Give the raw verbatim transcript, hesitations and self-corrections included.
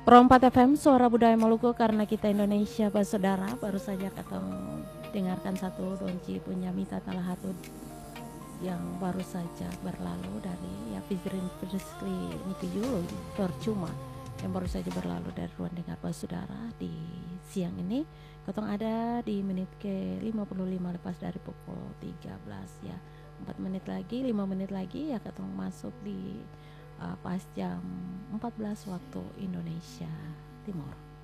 Pro empat F M Suara Budaya Maluku karena kita Indonesia bersaudara. Baru saja ketemu dengarkan satu donci punya Mita Talahatu yang baru saja berlalu dari ya Fizrin Frizli Nipiyu percuma yang baru saja berlalu dari ruang dengar bersaudara di siang ini. Ketong ada di menit ke lima puluh lima lepas dari pukul tiga belas ya. empat menit lagi, lima menit lagi ya ketong masuk di uh, pas jam empat belas waktu Indonesia Timur.